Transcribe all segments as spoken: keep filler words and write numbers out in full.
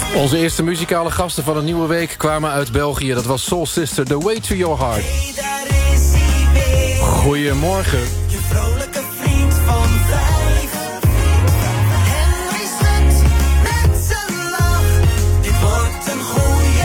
Onze eerste muzikale gasten van een nieuwe week kwamen uit België. Dat was Soul Sister, The Way to Your Heart. Goedemorgen. Je vrolijke vriend van vijf. Henry Smet met zijn lach. Dit wordt een goeie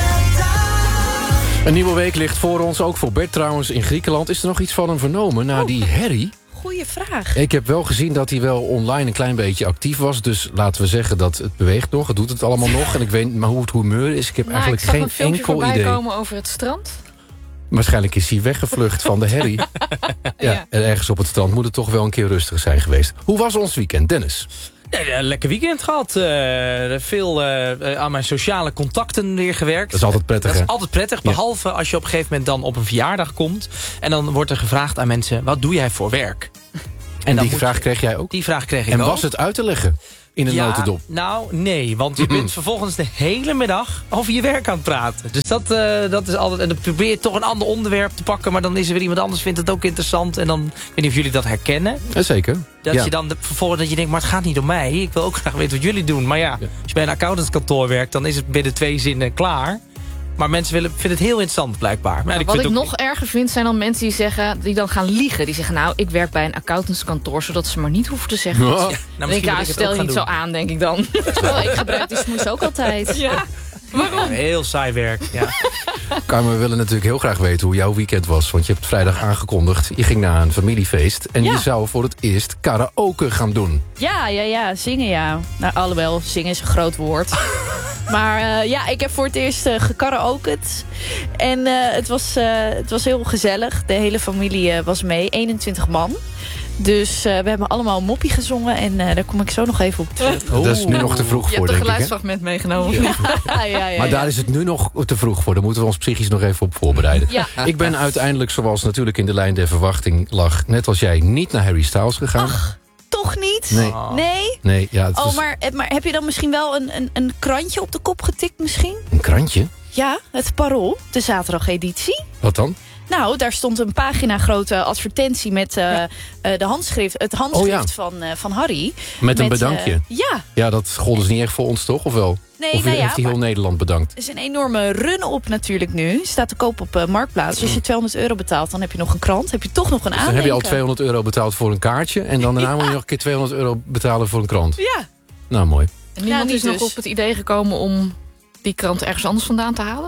dag. Een nieuwe week ligt voor ons, ook voor Bert trouwens in Griekenland. Is er nog iets van hem vernomen na oh. die herrie? Goeie vraag. Ik heb wel gezien dat hij wel online een klein beetje actief was. Dus laten we zeggen dat het beweegt nog. Het doet het allemaal nog. En ik weet maar hoe het humeur is. Ik heb nou, eigenlijk ik zag geen een filmpje enkel voorbij idee. komen over het strand. Waarschijnlijk is hij weggevlucht van de herrie. ja, Ja. En ergens op het strand moet het toch wel een keer rustig zijn geweest. Hoe was ons weekend, Dennis? Ja, een lekker weekend gehad. Uh, veel uh, aan mijn sociale contacten weer gewerkt. Dat is altijd prettig, Dat is hè? altijd prettig, behalve als je op een gegeven moment dan op een verjaardag komt. En dan wordt er gevraagd aan mensen, wat doe jij voor werk? En dan die vraag je, kreeg jij ook? Die vraag kreeg ik en ook. was het uit te leggen in een ja, notendop? Nou, nee, want je bent vervolgens de hele middag over je werk aan het praten. Dus dat, uh, dat is altijd... En dan probeer je toch een ander onderwerp te pakken, maar dan is er weer iemand anders vindt het ook interessant. En dan, ik weet niet of jullie dat herkennen. Ja, zeker. Dat ja. je dan de, vervolgens dat je denkt, maar het gaat niet om mij. Ik wil ook graag weten wat jullie doen. Maar ja, ja. als je bij een accountantskantoor werkt, dan is het binnen twee zinnen klaar. Maar mensen willen, vinden het heel interessant blijkbaar. Maar Nou, ik wat vind ik ook, nog erger vind, zijn dan mensen die zeggen, die dan gaan liegen. Die zeggen, nou, ik werk bij een accountantskantoor, zodat ze maar niet hoeven te zeggen. Ja. Ja, nou, denk misschien ik, ja, moet ik het stel ook je gaan niet doen. zo aan, denk ik dan. Oh, ik gebruik die smoes ook altijd. Ja. Waarom? Heel saai werk, ja. Carmen, we willen natuurlijk heel graag weten hoe jouw weekend was. Want je hebt vrijdag aangekondigd. Je ging naar een familiefeest. En Ja. je zou voor het eerst karaoke gaan doen. Ja, ja, ja, zingen ja. Nou, alhoewel, zingen is een groot woord. Maar uh, ja, ik heb voor het eerst uh, gekaraoked. En uh, het, was, uh, het was heel gezellig. De hele familie uh, was mee, eenentwintig man. Dus uh, we hebben allemaal een moppie gezongen. En uh, daar kom ik zo nog even op terug. Dat is nu nog te vroeg Je voor, hebt een denk ik. Hè? geluidsfragment meegenomen. Ja, ja, ja, ja. Maar daar is het nu nog te vroeg voor. Daar moeten we ons psychisch nog even op voorbereiden. Ja. Ik ben uiteindelijk, zoals natuurlijk in de lijn der verwachting lag, net als jij, niet naar Harry Styles gegaan. Ach, toch niet? Nee. Nee? Nee, ja, het Oh, was maar, maar heb je dan misschien wel een, een, een krantje op de kop getikt misschien? een krantje. Ja, het Parool, de zaterdageditie. Wat dan? Nou, daar stond een pagina grote advertentie met uh, ja. uh, de handschrift, het handschrift Oh, ja. van, uh, van Harry. Met een bedankje. Uh, ja. Ja, dat gold dus niet echt voor ons, toch? Of wel? Nee, of nou ja, heeft hij heel maar Nederland bedankt? er is een enorme run op natuurlijk nu. Staat te koop op uh, Marktplaats. Als je tweehonderd euro betaalt, dan heb je nog een krant. Heb je toch nog een Dus aandenken. dan heb je al tweehonderd euro betaald voor een kaartje. En dan daarna Ja. moet je nog een keer tweehonderd euro betalen voor een krant. Ja. Nou, mooi. En niemand Ja, is niet nog dus. op het idee gekomen om die krant ergens anders vandaan te halen?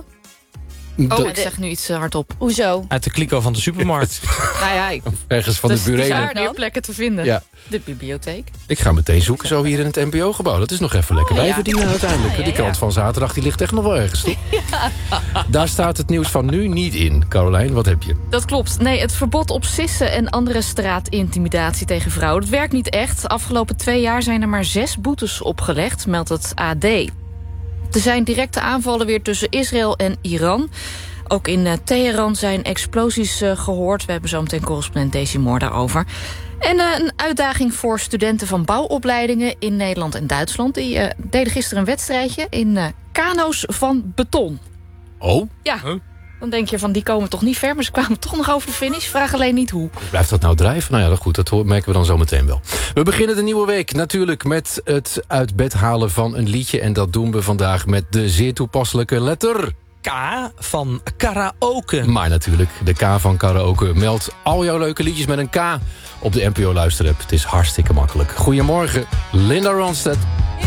Oh, Dat- ik zeg nu iets uh, hardop. Hoezo? Uit de kliko van de supermarkt. Nou ja, ik, Ergens van dus de er burelen. zijn meer plekken te vinden. Ja. De bibliotheek. Ik ga meteen zoeken zo hier in het N P O-gebouw. Dat is nog even lekker Oh, ja. bijverdienen uiteindelijk. Ja, ja, Die krant ja. van zaterdag die ligt echt nog wel ergens, toch? Daar staat het nieuws van nu niet in. Carolijn, wat heb je? Dat klopt. Nee, het verbod op sissen en andere straatintimidatie tegen vrouwen, dat werkt niet echt. De afgelopen twee jaar zijn er maar zes boetes opgelegd, meldt het A D. Er zijn directe aanvallen weer tussen Israël en Iran. Ook in uh, Teheran zijn explosies uh, gehoord. We hebben zo meteen correspondent Daisy Moore daarover. En uh, een uitdaging voor studenten van bouwopleidingen in Nederland en Duitsland. Die uh, deden gisteren een wedstrijdje in uh, kano's van beton. Oh, Ja, Huh? dan denk je van die komen toch niet ver, maar ze kwamen toch nog over de finish. Vraag alleen niet hoe. blijft dat nou drijven? Nou ja, dat goed, dat hoor- merken we dan zo meteen wel. We beginnen de nieuwe week natuurlijk met het uit bed halen van een liedje. En dat doen we vandaag met de zeer toepasselijke letter. K van karaoke. Maar natuurlijk, de K van karaoke. Meld al jouw leuke liedjes met een K op de N P O luisterapp. Het is hartstikke makkelijk. Goedemorgen, Linda Ronstadt.